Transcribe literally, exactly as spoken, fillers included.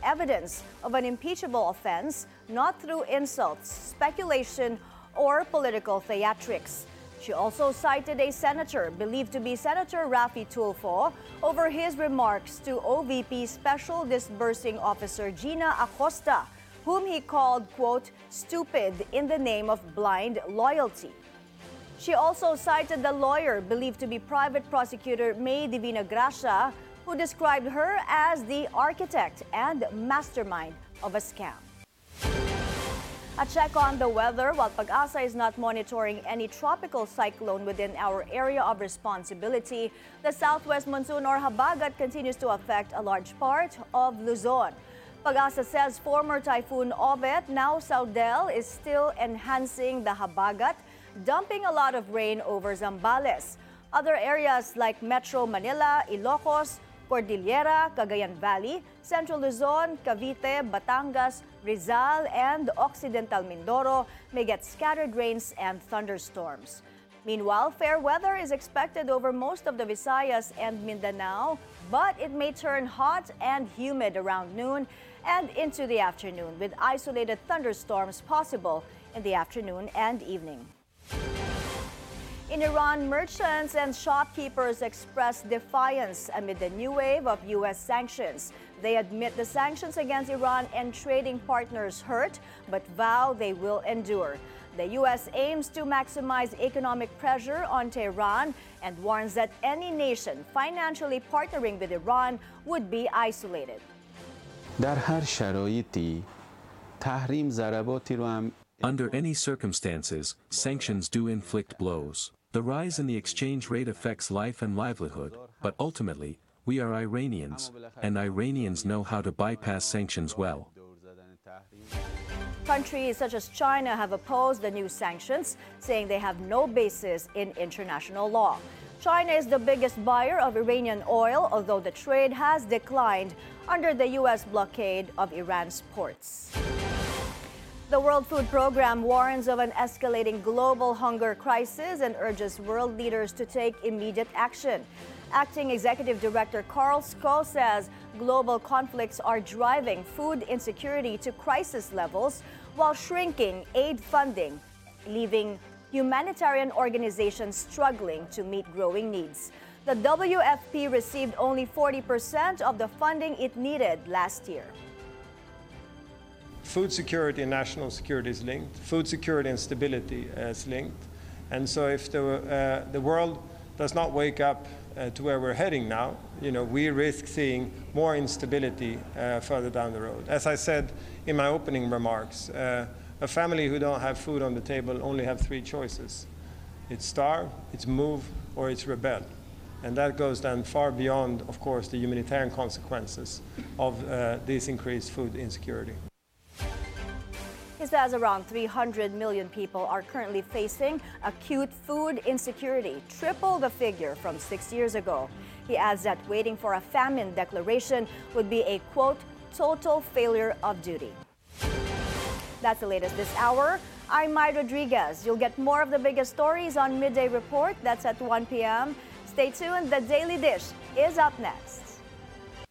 evidence of an impeachable offense, not through insults, speculation, or political theatrics. She also cited a senator, believed to be Senator Raffy Tulfo, over his remarks to O V P Special Disbursing Officer Gina Acosta, whom he called, quote, stupid in the name of blind loyalty. She also cited the lawyer, believed to be Private Prosecutor May Divina Gracia, who described her as the architect and mastermind of a scam. A check on the weather. While Pag-asa is not monitoring any tropical cyclone within our area of responsibility, the southwest monsoon or habagat continues to affect a large part of Luzon. Pag-asa says former Typhoon Obet, now Saudel, is still enhancing the habagat, dumping a lot of rain over Zambales. Other areas like Metro Manila, Ilocos, Cordillera, Cagayan Valley, Central Luzon, Cavite, Batangas, Rizal, and Occidental Mindoro may get scattered rains and thunderstorms. Meanwhile, fair weather is expected over most of the Visayas and Mindanao, but it may turn hot and humid around noon and into the afternoon, with isolated thunderstorms possible in the afternoon and evening. In Iran, merchants and shopkeepers expressed defiance amid the new wave of U S sanctions. They admit the sanctions against Iran and trading partners hurt, but vow they will endure. The U S aims to maximize economic pressure on Tehran and warns that any nation financially partnering with Iran would be isolated. در هر شرایطی تحریم ضرباتی رو هم Under any circumstances, sanctions do inflict blows. The rise in the exchange rate affects life and livelihood, but ultimately, we are Iranians, and Iranians know how to bypass sanctions well. Countries such as China have opposed the new sanctions, saying they have no basis in international law. China is the biggest buyer of Iranian oil, although the trade has declined under the U S blockade of Iran's ports. The World Food Programme warns of an escalating global hunger crisis and urges world leaders to take immediate action. Acting Executive Director Carl Sco says global conflicts are driving food insecurity to crisis levels while shrinking aid funding, leaving humanitarian organizations struggling to meet growing needs. The W F P received only forty percent of the funding it needed last year. Food security and national security is linked. Food security and stability is linked. And so if the, uh, the world does not wake up uh, to where we're heading now, you know, we risk seeing more instability uh, further down the road. As I said in my opening remarks, uh, a family who don't have food on the table only have three choices. It's starve, it's move, or it's rebel. And that goes then far beyond, of course, the humanitarian consequences of uh, this increased food insecurity. He says around three hundred million people are currently facing acute food insecurity, triple the figure from six years ago. He adds that waiting for a famine declaration would be a, quote, total failure of duty. That's the latest this hour. I'm Mai Rodriguez. You'll get more of the biggest stories on Midday Report. That's at one p m Stay tuned. The Daily Dish is up next.